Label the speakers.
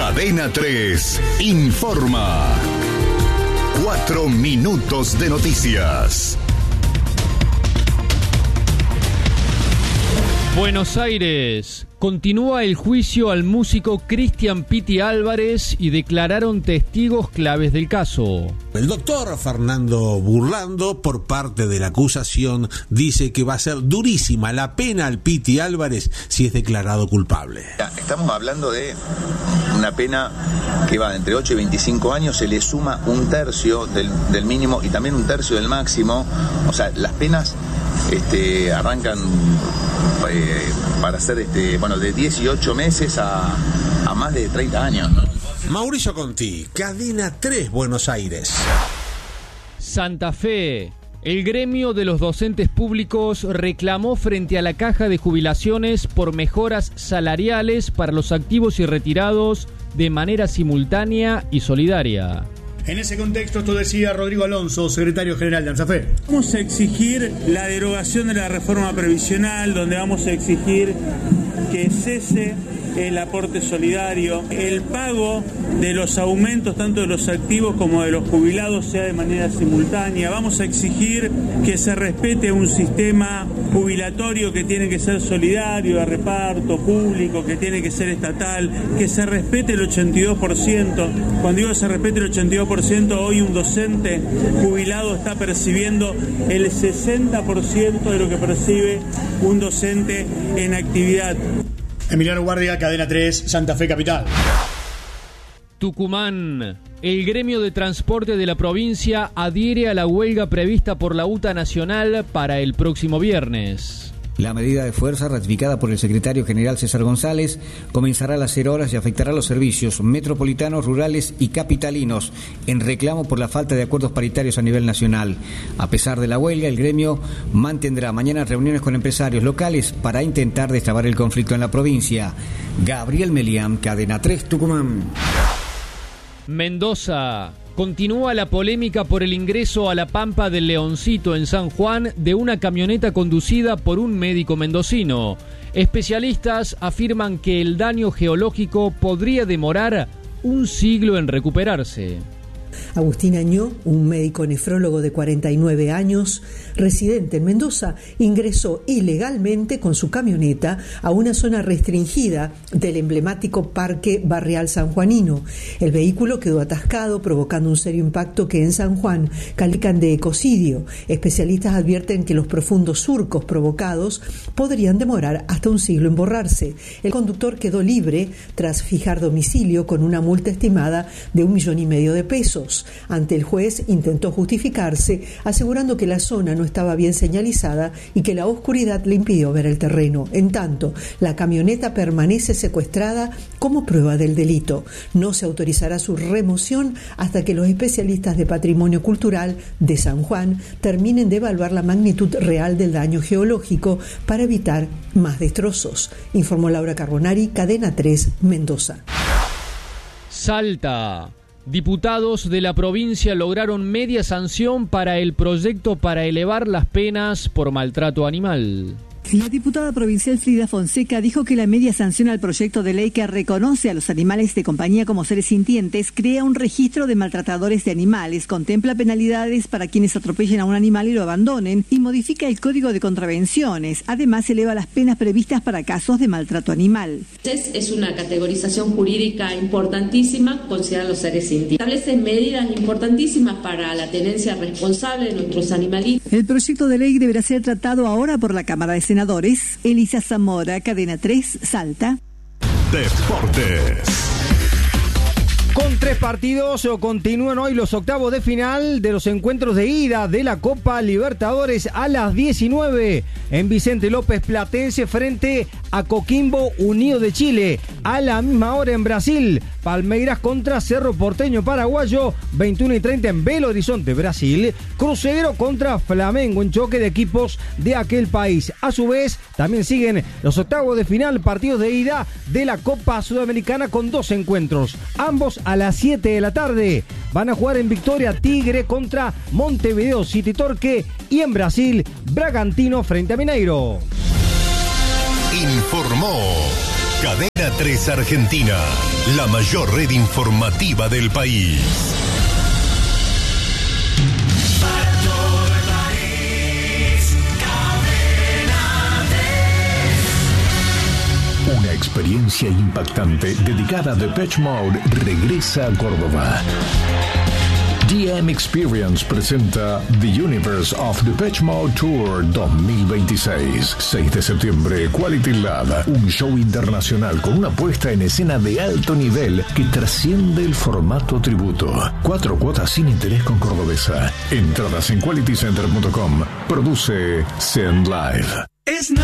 Speaker 1: Cadena 3 informa. 4 minutos de noticias.
Speaker 2: Buenos Aires. Continúa el juicio al músico Cristian Piti Álvarez y declararon testigos claves del caso.
Speaker 3: El doctor Fernando Burlando, por parte de la acusación, dice que va a ser durísima la pena al Piti Álvarez si es declarado culpable.
Speaker 4: Estamos hablando de una pena que va entre 8 y 25 años, se le suma un tercio del mínimo y también un tercio del máximo. O sea, las penas arrancan para ser de 18 meses a más de 30 años, ¿no?
Speaker 3: Mauricio Conti, Cadena 3, Buenos Aires.
Speaker 2: Santa Fe. El gremio de los docentes públicos reclamó frente a la Caja de Jubilaciones por mejoras salariales para los activos y retirados de manera simultánea y solidaria.
Speaker 5: En ese contexto, esto decía Rodrigo Alonso, secretario general de ANSAFE.
Speaker 6: Vamos a exigir la derogación de la reforma previsional, donde vamos a exigir que cese el aporte solidario, el pago de los aumentos tanto de los activos como de los jubilados sea de manera simultánea. Vamos a exigir que se respete un sistema jubilatorio que tiene que ser solidario, de reparto público, que tiene que ser estatal, que se respete el 82%. Cuando digo se respete el 82%, hoy un docente jubilado está percibiendo el 60% de lo que percibe un docente en actividad.
Speaker 5: Emiliano Guardia, Cadena 3, Santa Fe Capital.
Speaker 2: Tucumán. El gremio de transporte de la provincia adhiere a la huelga prevista por la UTA Nacional para el próximo viernes.
Speaker 7: La medida de fuerza, ratificada por el secretario general César González, comenzará a las 0 horas y afectará los servicios metropolitanos, rurales y capitalinos, en reclamo por la falta de acuerdos paritarios a nivel nacional. A pesar de la huelga, el gremio mantendrá mañana reuniones con empresarios locales para intentar destrabar el conflicto en la provincia. Gabriel Melián, Cadena 3, Tucumán.
Speaker 2: Mendoza. Continúa la polémica por el ingreso a la Pampa del Leoncito en San Juan de una camioneta conducida por un médico mendocino. Especialistas afirman que el daño geológico podría demorar un siglo en recuperarse.
Speaker 8: Agustín Añó, un médico nefrólogo de 49 años, residente en Mendoza, ingresó ilegalmente con su camioneta a una zona restringida del emblemático Parque Barrial Sanjuanino. El vehículo quedó atascado, provocando un serio impacto que en San Juan califican de ecocidio. Especialistas advierten que los profundos surcos provocados podrían demorar hasta un siglo en borrarse. El conductor quedó libre tras fijar domicilio con una multa estimada de $1,5 millones de pesos. Ante el juez intentó justificarse, asegurando que la zona no estaba bien señalizada y que la oscuridad le impidió ver el terreno. En tanto, la camioneta permanece secuestrada como prueba del delito. No se autorizará su remoción hasta que los especialistas de patrimonio cultural de San Juan terminen de evaluar la magnitud real del daño geológico para evitar más destrozos, informó Laura Carbonari, Cadena 3, Mendoza.
Speaker 2: Salta. Diputados de la provincia lograron media sanción para el proyecto para elevar las penas por maltrato animal.
Speaker 9: La diputada provincial Frida Fonseca dijo que la media sanción al proyecto de ley que reconoce a los animales de compañía como seres sintientes crea un registro de maltratadores de animales, contempla penalidades para quienes atropellen a un animal y lo abandonen y modifica el código de contravenciones. Además, eleva las penas previstas para casos de maltrato animal.
Speaker 10: Es una categorización jurídica importantísima, considerar los seres sintientes. Establece medidas importantísimas para la tenencia responsable de nuestros animalitos.
Speaker 9: El proyecto de ley deberá ser tratado ahora por la Cámara de Senadores. Elisa Zamora, Cadena 3, Salta.
Speaker 1: Deportes.
Speaker 11: Con 3 partidos continúan hoy los octavos de final de los encuentros de ida de la Copa Libertadores a las 19 en Vicente López Platense frente a Coquimbo Unido de Chile. A la misma hora en Brasil, Palmeiras contra Cerro Porteño paraguayo, 21:30 en Belo Horizonte, Brasil. Cruzeiro contra Flamengo en choque de equipos de aquel país. A su vez, también siguen los octavos de final, partidos de ida de la Copa Sudamericana con 2 encuentros, ambos a las 7 de la tarde. Van a jugar en Victoria Tigre contra Montevideo City Torque y en Brasil Bragantino frente a Mineiro.
Speaker 1: Informó Cadena Antena 3 Argentina, la mayor red informativa del país.
Speaker 12: Para todo el país, Cadena 3.
Speaker 13: Una experiencia impactante dedicada a Depeche Mode regresa a Córdoba. DM Experience presenta The Universe of Depeche Mode Tour 2026. 6 de septiembre, Quality Lab. Un show internacional con una puesta en escena de alto nivel que trasciende el formato tributo. 4 cuotas sin interés con Cordobesa. Entradas en qualitycenter.com. Produce Send Live.